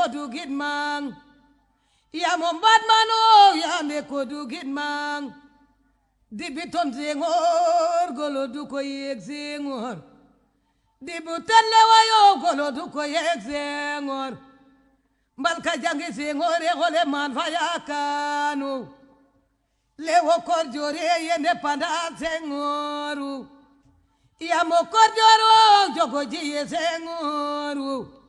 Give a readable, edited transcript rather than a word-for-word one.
kodu gitmang ya mombat mano ya me kodu gitmang dibiton zengor golo du ko yek zengor dibutan lewayo golo du ko yek zengor Balka jangi singore gole man faya kanu lewo korjore yende panda sengoru ya mo korjoro jogo jiye sengoru